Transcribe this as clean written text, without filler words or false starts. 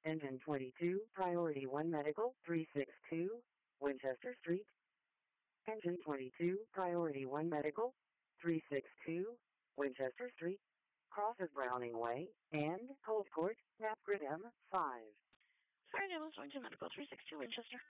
Engine 22, Priority 1 Medical, 362, Winchester Street. Engine 22, Priority 1 Medical, 362, Winchester Street. Crosses Browning Way and Cold Court, Napgrid M5. Sorry, ambulance going to Medical 362 Winchester.